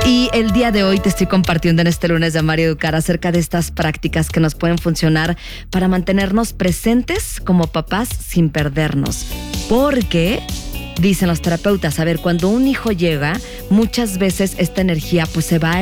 Y el día de hoy te estoy compartiendo en este lunes de Amar y Educar acerca de estas prácticas que nos pueden funcionar para mantenernos presentes como papás sin perdernos. Porque, dicen los terapeutas, a ver, cuando un hijo llega, muchas veces esta energía pues se va